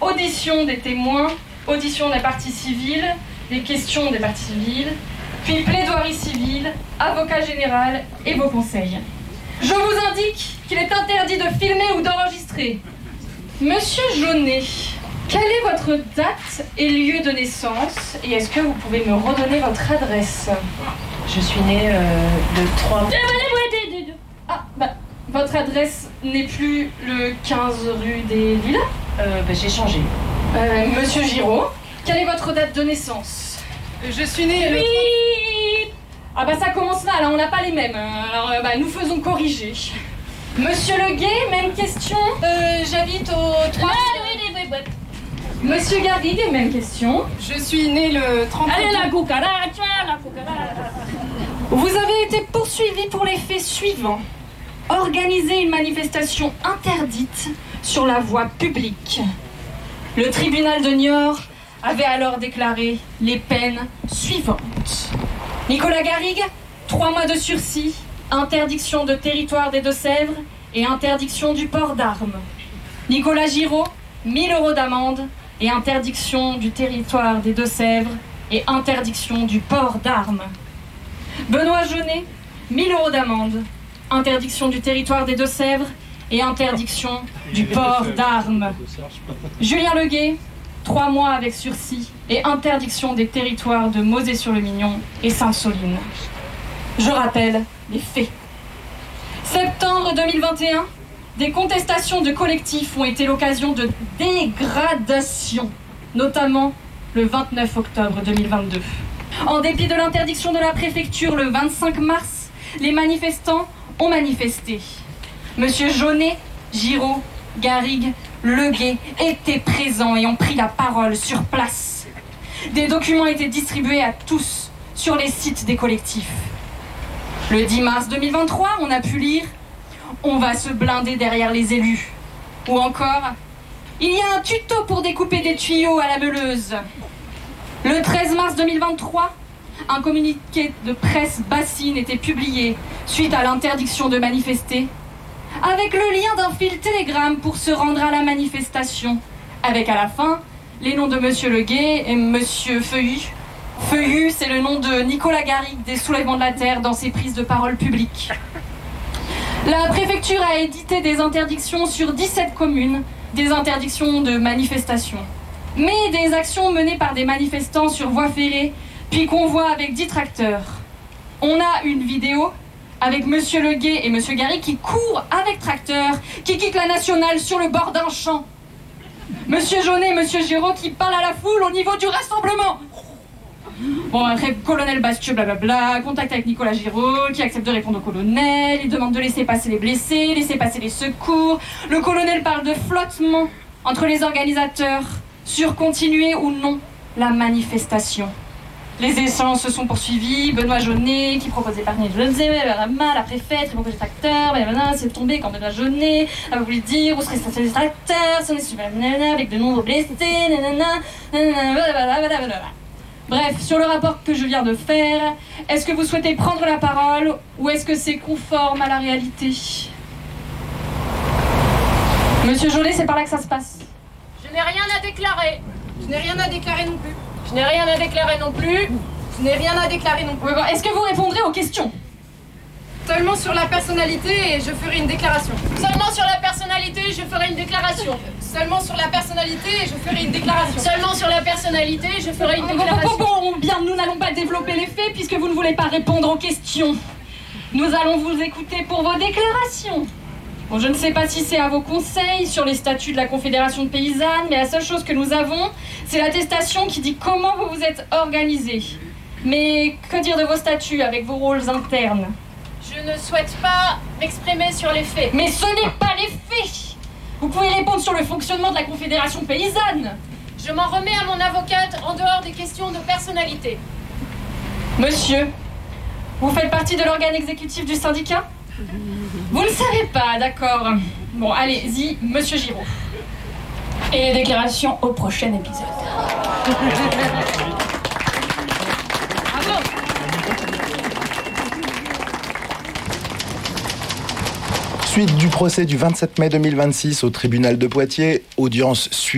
audition des témoins, audition des parties civiles, des questions des parties civiles, puis plaidoirie civile, avocat général et vos conseils. Je vous indique qu'il est interdit de filmer ou d'enregistrer. Monsieur Jaunet, quelle est votre date et lieu de naissance? Et est-ce que vous pouvez me redonner votre adresse? Je suis née le 3... Ah, bah, votre adresse n'est plus le 15 rue des Lilas? J'ai changé. Monsieur Giraud, quelle est votre date de naissance? Je suis née le... Ah bah ça commence mal, hein, on n'a pas les mêmes. Alors nous faisons corriger. Monsieur Leguet, même question. J'habite au 3... Monsieur Garrigue, même question. Je suis née le 30... Allez la cucaracha, la cucaracha. Vous avez été poursuivi pour les faits suivants. Organiser une manifestation interdite sur la voie publique. Le tribunal de Niort avait alors déclaré les peines suivantes. Nicolas Garrigue, 3 mois de sursis, interdiction de territoire des Deux-Sèvres et interdiction du port d'armes. Nicolas Giraud, 1000 € d'amende et interdiction du territoire des Deux-Sèvres et interdiction du port d'armes. Benoît Jaunet, 1000 € d'amende, interdiction du territoire des Deux-Sèvres et interdiction du port d'armes. Julien Leguet, 3 mois avec sursis et interdiction des territoires de Mosée-sur-le-Mignon et Sainte-Soline. Je rappelle les faits. Septembre 2021, des contestations de collectifs ont été l'occasion de dégradations, notamment le 29 octobre 2022. En dépit de l'interdiction de la préfecture le 25 mars, les manifestants ont manifesté. Monsieur Jaunet, Giraud, Garrigue, Leguet étaient présents et ont pris la parole sur place. Des documents étaient distribués à tous sur les sites des collectifs. Le 10 mars 2023, on a pu lire « On va se blinder derrière les élus » ou encore « Il y a un tuto pour découper des tuyaux à la meuleuse ». Le 13 mars 2023, un communiqué de presse bassine était publié suite à l'interdiction de manifester, avec le lien d'un fil Telegram pour se rendre à la manifestation, avec à la fin les noms de Monsieur Leguet et Monsieur Feuillu. Feuillu, c'est le nom de Nicolas Garrigue des Soulèvements de la Terre dans ses prises de parole publiques. La préfecture a édité des interdictions sur 17 communes, des interdictions de manifestation. Mais des actions menées par des manifestants sur voie ferrée, puis convois avec 10 tracteurs. On a une vidéo avec Monsieur Leguet et Monsieur Garrigue qui courent avec tracteur, qui quittent la nationale sur le bord d'un champ. Monsieur Jaunet et Monsieur Giraud qui parlent à la foule au niveau du rassemblement. Bon, après, colonel Bastieux, blablabla, contact avec Nicolas Giraud, qui accepte de répondre au colonel, il demande de laisser passer les blessés, laisser passer les secours. Le colonel parle de flottement entre les organisateurs sur continuer ou non la manifestation. Les échanges se sont poursuivis. Benoît Jaunet qui propose d'épargner la préfète, qui propose des tracteurs, c'est tombé quand Benoît Jaunet a voulu dire où seraient stationné les tracteurs, on est super avec de nombreux blessés, Bref, sur le rapport que je viens de faire, est-ce que vous souhaitez prendre la parole ou est-ce que c'est conforme à la réalité? Monsieur Jaunet, c'est par là que ça se passe. Je n'ai rien à déclarer. Je n'ai rien à déclarer non plus. Je n'ai rien à déclarer non plus. Je n'ai rien à déclarer non plus. Bon, est-ce que vous répondrez aux questions? Seulement sur la personnalité et je ferai une déclaration. Seulement sur la personnalité, je ferai une déclaration. Seulement sur la personnalité et je ferai une déclaration. Seulement sur la personnalité, je ferai une déclaration. Bon, bien, nous n'allons pas développer les faits puisque vous ne voulez pas répondre aux questions. Nous allons vous écouter pour vos déclarations. Bon, je ne sais pas si c'est à vos conseils sur les statuts de la Confédération de Paysannes, mais la seule chose que nous avons, c'est l'attestation qui dit comment vous vous êtes organisés. Mais que dire de vos statuts avec vos rôles internes? Je ne souhaite pas m'exprimer sur les faits. Mais ce n'est pas les faits! Vous pouvez répondre sur le fonctionnement de la Confédération Paysanne. Je m'en remets à mon avocate en dehors des questions de personnalité. Monsieur, vous faites partie de l'organe exécutif du syndicat? Vous ne savez pas, d'accord. Bon, allez-y, Monsieur Giraud. Et les déclarations au prochain épisode. Bravo. Suite du procès du 27 mai 2026 au tribunal de Poitiers, audience suivante.